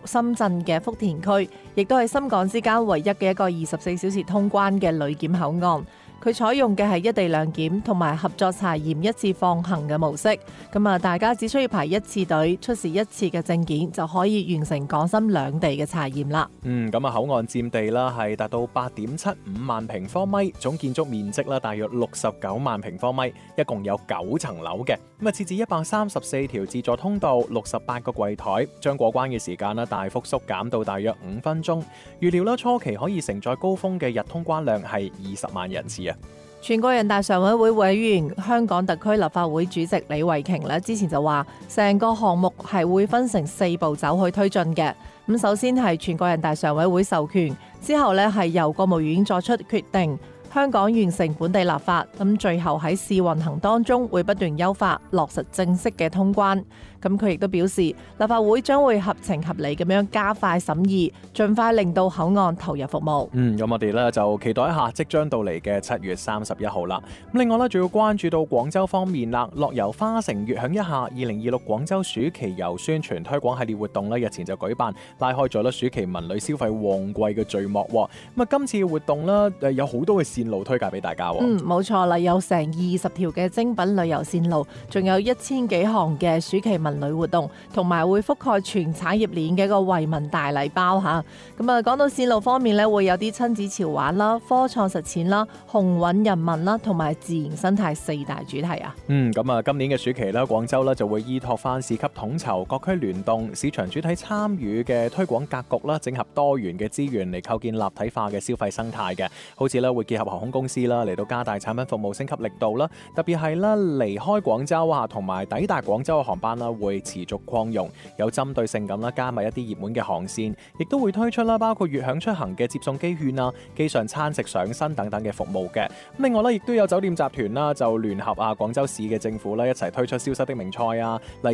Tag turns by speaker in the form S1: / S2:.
S1: 深圳嘅福田區，亦都係深港之間唯一嘅一個24小時通關嘅旅檢口岸。佢採用嘅係一地兩檢同埋合作查驗一次放行嘅模式，咁啊，大家只需要排一次隊，出示一次嘅證件就可以完成港深兩地嘅查驗啦。
S2: 咁啊，口岸佔地啦係達到8.75萬平方米，總建築面積啦大約69萬平方米，一共有9層樓嘅。咁啊，設置134條自助通道，68個櫃台，將過關嘅時間啦大幅縮減到大約5分鐘。預料啦初期可以承載高峰嘅日通關量係20萬人次啊！
S1: 全國人大常委會委員、香港特區立法會主席李慧瓊咧之前就話，成個項目係會分成4步走去推進嘅。咁首先係全國人大常委會授權，之後咧係由國務院作出決定，香港完成本地立法，咁最後喺試運行當中會不斷優化，落實正式嘅通關。咁佢亦都表示，立法會將會合情合理咁樣加快審議，盡快令到口岸投入服務。
S2: 咁我哋咧就期待一下即將到嚟嘅7月31號啦。咁另外咧，仲要關注到廣州方面啦，樂遊花城悅享一下2026廣州暑期遊宣傳推廣系列活動咧，日前就舉辦，拉開咗咧暑期文旅消費旺季嘅序幕。咁啊，今次嘅活動咧有好多嘅線路推介俾大家。
S1: 冇錯啦，有成20條嘅精品旅遊線路，仲有1000幾項嘅暑期文旅活動，同埋會覆蓋全產業鏈嘅一個惠民大禮包嚇。咁啊，講到線路方面咧，會有啲親子潮玩啦、科創實踐啦、鴻運人民啦，同埋自然生態4大主題啊。
S2: 咁啊，今年嘅暑期咧，廣州咧就會依託翻市級統籌、各區聯動、市場主體參與嘅推廣格局啦，整合多元嘅資源嚟構建立體化嘅消費生態嘅。好似咧會結合航空公司啦，嚟到加大產品服務升級力度啦，特別係啦離開廣州啊，同埋抵達廣州嘅航班啦，會持續擴容，有針對性咁啦，加密一啲熱門嘅航線，亦都會推出啦，包括悅享出行嘅接送機券啊、機上餐食上身等等嘅服務嘅。另外咧，亦都有酒店集團啦，就聯合廣州市嘅政府咧一齊推出消失的名菜啊。